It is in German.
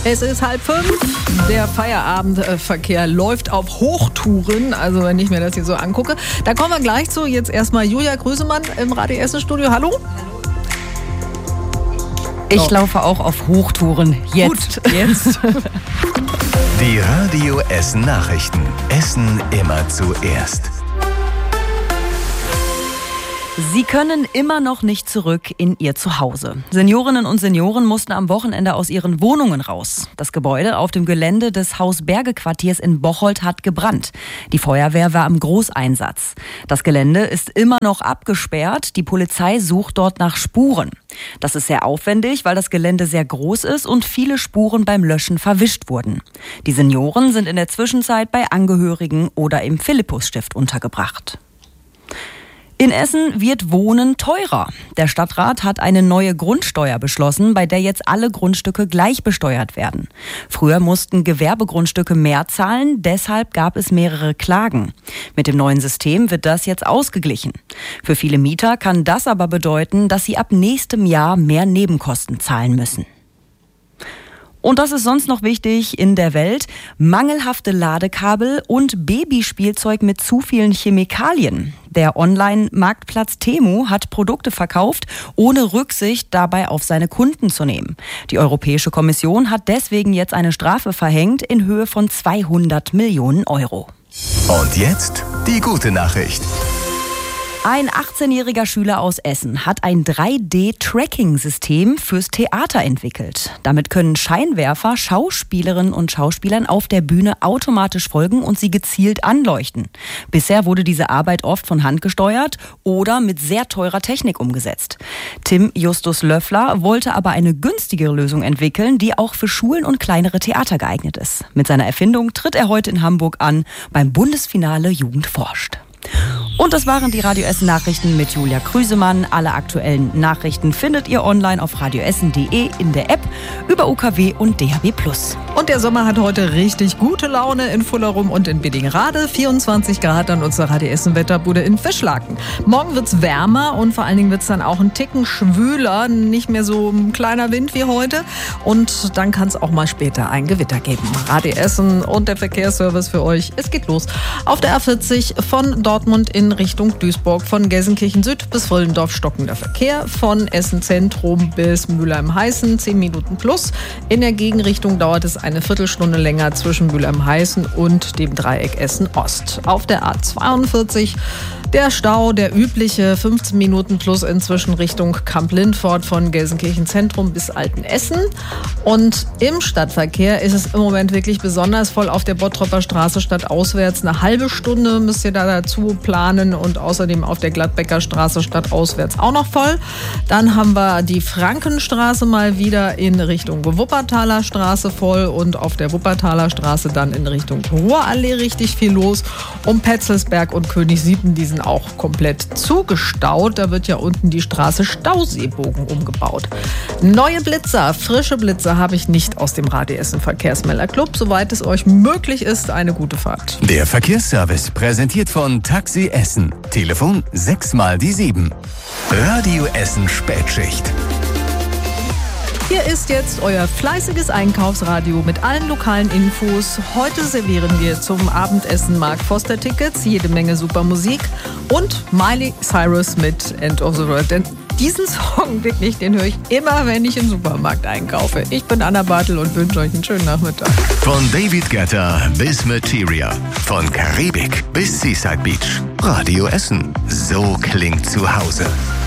Es ist 4:30. Der Feierabendverkehr läuft auf Hochtouren. Also wenn ich mir das hier so angucke. Da kommen wir gleich zu. Jetzt erstmal Julia Grüsemann im Radio Essen Studio. Hallo. Ich laufe auch auf Hochtouren. Jetzt. Gut, jetzt. Die Radio Essen Nachrichten. Essen immer zuerst. Sie können immer noch nicht zurück in ihr Zuhause. Seniorinnen und Senioren mussten am Wochenende aus ihren Wohnungen raus. Das Gebäude auf dem Gelände des Haus-Berge-Quartiers in Bocholt hat gebrannt. Die Feuerwehr war im Großeinsatz. Das Gelände ist immer noch abgesperrt. Die Polizei sucht dort nach Spuren. Das ist sehr aufwendig, weil das Gelände sehr groß ist und viele Spuren beim Löschen verwischt wurden. Die Senioren sind in der Zwischenzeit bei Angehörigen oder im Philippusstift untergebracht. In Essen wird Wohnen teurer. Der Stadtrat hat eine neue Grundsteuer beschlossen, bei der jetzt alle Grundstücke gleich besteuert werden. Früher mussten Gewerbegrundstücke mehr zahlen, deshalb gab es mehrere Klagen. Mit dem neuen System wird das jetzt ausgeglichen. Für viele Mieter kann das aber bedeuten, dass sie ab nächstem Jahr mehr Nebenkosten zahlen müssen. Und das ist sonst noch wichtig in der Welt: mangelhafte Ladekabel und Babyspielzeug mit zu vielen Chemikalien. Der Online-Marktplatz Temu hat Produkte verkauft, ohne Rücksicht dabei auf seine Kunden zu nehmen. Die Europäische Kommission hat deswegen jetzt eine Strafe verhängt in Höhe von 200 Millionen Euro. Und jetzt die gute Nachricht. Ein 18-jähriger Schüler aus Essen hat ein 3D-Tracking-System fürs Theater entwickelt. Damit können Scheinwerfer Schauspielerinnen und Schauspielern auf der Bühne automatisch folgen und sie gezielt anleuchten. Bisher wurde diese Arbeit oft von Hand gesteuert oder mit sehr teurer Technik umgesetzt. Tim Justus Löffler wollte aber eine günstigere Lösung entwickeln, die auch für Schulen und kleinere Theater geeignet ist. Mit seiner Erfindung tritt er heute in Hamburg an beim Bundesfinale Jugend forscht. Und das waren die Radio Essen Nachrichten mit Julia Grüsemann. Alle aktuellen Nachrichten findet ihr online auf radioessen.de, in der App, über UKW und DAB+. Und der Sommer hat heute richtig gute Laune in Fullerum und in Biddingrade. 24 Grad an unserer Radio Essen Wetterbude in Fischlaken. Morgen wird's wärmer und vor allen Dingen wird's dann auch ein Ticken schwüler. Nicht mehr so ein kleiner Wind wie heute. Und dann kann es auch mal später ein Gewitter geben. Radio Essen und der Verkehrsservice für euch. Es geht los auf der A40 von Dortmund in Richtung Duisburg, von Gelsenkirchen Süd bis Vollendorf stockender Verkehr, von Essen Zentrum bis Mülheim-Heißen 10 Minuten plus. In der Gegenrichtung dauert es eine Viertelstunde länger zwischen Mülheim-Heißen und dem Dreieck Essen Ost. Auf der A42 der Stau, der übliche 15 Minuten plus inzwischen Richtung Kamp-Lindfort von Gelsenkirchen Zentrum bis Altenessen. Und im Stadtverkehr ist es im Moment wirklich besonders voll auf der Bottropper Straße stadtauswärts. Eine halbe Stunde müsst ihr da dazu planen und außerdem auf der Gladbecker Straße stadtauswärts auch noch voll. Dann haben wir die Frankenstraße mal wieder in Richtung Wuppertaler Straße voll und auf der Wuppertaler Straße dann in Richtung Ruhrallee richtig viel los. Und Petzelsberg und Königsiepen, die sind auch komplett zugestaut. Da wird ja unten die Straße Stauseebogen umgebaut. Neue Blitzer, frische Blitzer habe ich nicht aus dem Radio Essen Verkehrsmelder-Club. Soweit es euch möglich ist, eine gute Fahrt. Der Verkehrsservice präsentiert von Taxi Essen. Telefon 6x7. Radio Essen Spätschicht. Hier ist jetzt euer fleißiges Einkaufsradio mit allen lokalen Infos. Heute servieren wir zum Abendessen Mark Foster Tickets, jede Menge super Musik und Miley Cyrus mit End of the World. Denn diesen Song wirklich, den höre ich immer, wenn ich im Supermarkt einkaufe. Ich bin Anna Bartel und wünsche euch einen schönen Nachmittag. Von David Guetta bis Materia. Von Karibik bis Seaside Beach. Radio Essen. So klingt zu Hause.